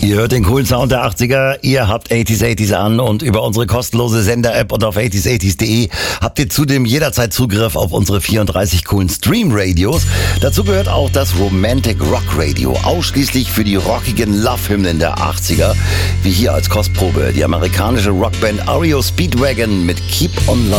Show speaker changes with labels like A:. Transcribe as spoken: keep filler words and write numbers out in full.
A: Ihr hört den coolen Sound der achtziger, ihr habt achtziger achtziger an und über unsere kostenlose Sender-App und auf achtziger achtziger punkt de habt ihr zudem jederzeit Zugriff auf unsere vierunddreißig coolen Stream-Radios. Dazu gehört auch das Romantic Rock Radio, ausschließlich für die rockigen Love-Hymnen der achtziger, wie hier als Kostprobe die amerikanische Rockband R E O Speedwagon mit Keep on Loving.